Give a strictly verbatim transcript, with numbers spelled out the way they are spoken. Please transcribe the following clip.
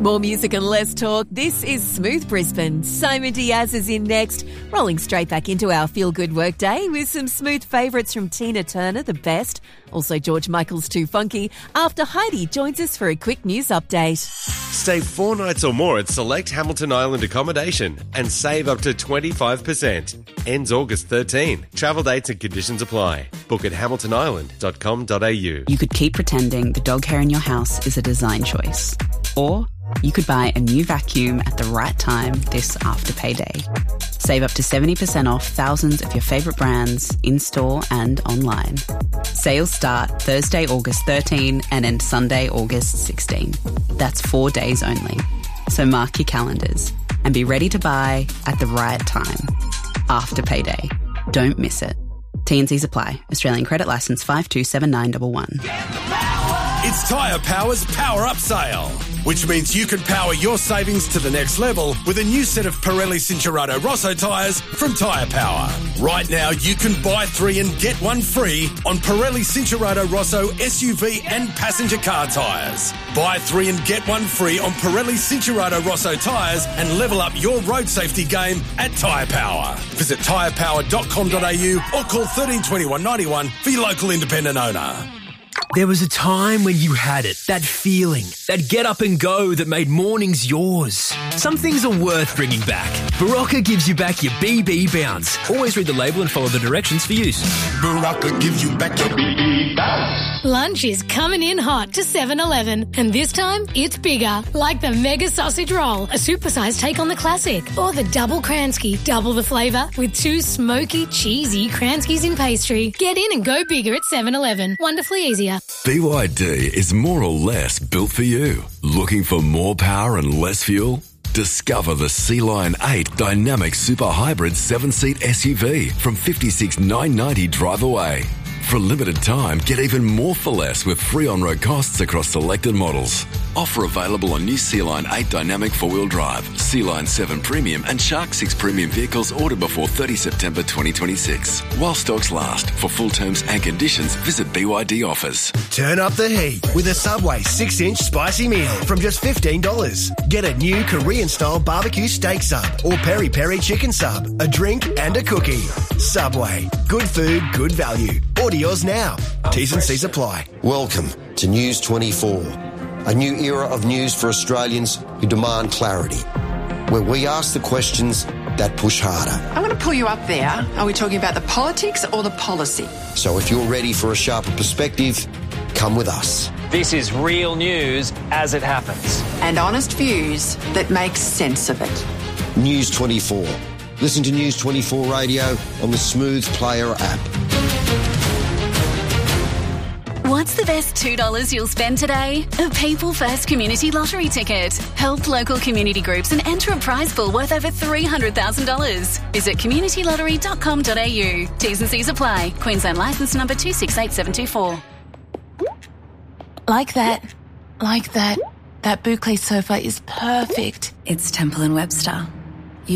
More music and less talk. This is Smooth Brisbane. Simon Diaz is in next. Rolling straight back into our feel-good work day with some smooth favourites from Tina Turner, The Best. Also George Michael's Too Funky. After Heidi joins us for a quick news update. Stay four nights or more at select Hamilton Island accommodation and save up to twenty-five percent. Ends August thirteenth. Travel dates and conditions apply. Book at hamilton island dot com dot a u. You could keep pretending the dog hair in your house is a design choice. Or you could buy a new vacuum at the right time this after payday. Save up to seventy percent off thousands of your favourite brands in-store and online. Sales start Thursday, August thirteenth and end Sunday, August sixteenth. That's four days only. So mark your calendars and be ready to buy at the right time. After payday. Don't miss it. T and Cs apply. Australian credit licence five two seven nine one one. It's Tyre Power's Power Up Sale, which means you can power your savings to the next level with a new set of Pirelli Cinturato Rosso tyres from Tyre Power. Right now, you can buy three and get one free on Pirelli Cinturato Rosso S U V and passenger car tyres. Buy three and get one free on Pirelli Cinturato Rosso tyres and level up your road safety game at Tyre Power. Visit tyre power dot com dot a u or call thirteen twenty-one ninety-one for your local independent owner. There was a time when you had it, that feeling, that get up and go that made mornings yours. Some things are worth bringing back. Barocca gives you back your B B bounce. Always read the label and follow the directions for use. Barocca gives you back your B B bounce. Lunch is coming in hot to seven eleven, and this time it's bigger, like the Mega Sausage Roll, a supersized take on the classic, or the Double Kransky, double the flavour with two smoky, cheesy Kranskys in pastry. Get in and go bigger at seven eleven. Wonderfully easier. B Y D is more or less built for you. Looking for more power and less fuel? Discover the Sea-Line eight Dynamic Super Hybrid seven-seat S U V from fifty-six thousand nine hundred ninety dollars drive away. For a limited time, get even more for less with free on-road costs across selected models. Offer available on new Sea-Line eight Dynamic four-wheel drive, Sea-Line seven Premium and Shark six Premium vehicles ordered before thirtieth September twenty twenty-six. While stocks last. For full terms and conditions, visit B Y D offers. Turn up the heat with a Subway six-inch spicy meal from just fifteen dollars. Get a new Korean-style barbecue steak sub or peri-peri chicken sub, a drink and a cookie. Subway. Good food, good value. Order yours now. T's and C's apply. Welcome to News twenty-four, a new era of news for Australians who demand clarity, where we ask the questions that push harder. I'm going to pull you up there. Are we talking about the politics or the policy? So if you're ready for a sharper perspective, come with us. This is real news as it happens. And honest views that make sense of it. News twenty-four. Listen to News twenty-four Radio on the Smooth Player app. What's the best two dollars you'll spend today? A People First Community Lottery ticket. Help local community groups and enter a prize pool worth over three hundred thousand dollars. Visit community lottery dot com dot a u. T's and C's apply. Queensland licence number two six eight seven two four. Like that. Like that. That boucle sofa is perfect. It's Temple and Webster.